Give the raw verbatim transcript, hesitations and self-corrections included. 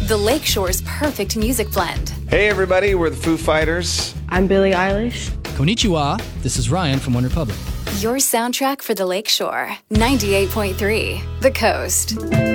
The Lakeshore's perfect music blend. Hey everybody, we're the Foo Fighters. I'm Billie Eilish. Konnichiwa, this is Ryan from OneRepublic. Your soundtrack for the Lakeshore. ninety-eight point three, The Coast.